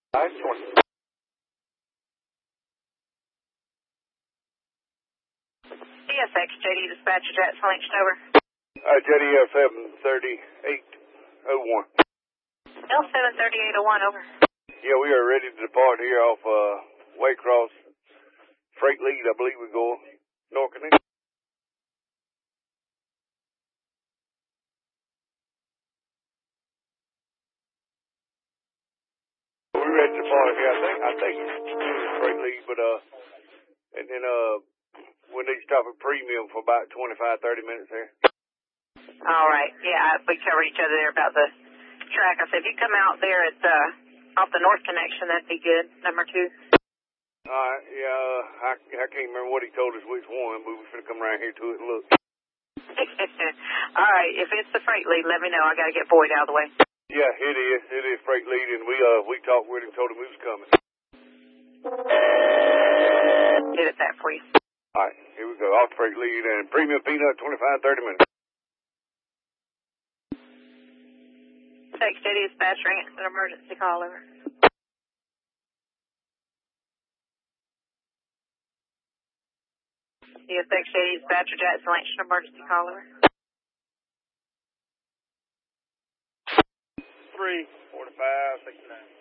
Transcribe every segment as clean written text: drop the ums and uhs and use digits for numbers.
Alright, 20. CSX, JD Dispatcher, Jackson Lynch, over. Jetty L73801. L73801, over. Yeah, we are ready to depart here off Waycross Freight Lead. I believe we go north of it. We're ready to depart here. I think it's Freight Lead, but and then we need to stop at Premium for about 25-30 minutes there. All right. Yeah, we covered each other there about the track. I said if you come out there at off the north connection, that'd be good. Number 2. Alright, yeah, I can't remember what he told us which one, but we're going to come around here to it and look. All right. If it's the Freight Lead, let me know. I got to get Boyd out of the way. Yeah, it is. It is Freight Lead, and we talked with him, told him he was coming. Did it that for you. Alright, here we go. Off Freight Lead and Premium Peanut, 25-30 minutes. Text JD Dispatcher, answer an emergency call, over. CSX JD Dispatcher, Jackson Lynch, an emergency call, over. 3:45, 69.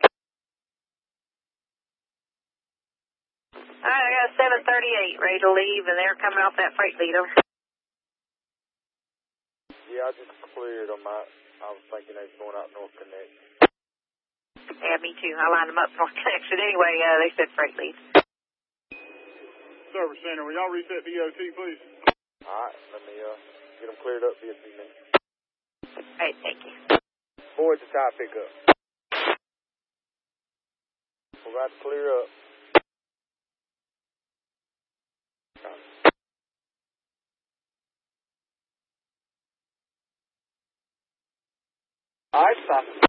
All right, I got a 738 ready to leave, and they're coming off that Freight Lead, over. Yeah, I just cleared them. I was thinking they was going out North Connection. Yeah, me too. I lined them up North Connection. Anyway, they said Freight Lead. Service Center, will y'all reset DOT, please? Alright, let me get them cleared up for a few minutes. All right, thank you. Boyd's the tie pickup. We're about to clear up. Alright, stop.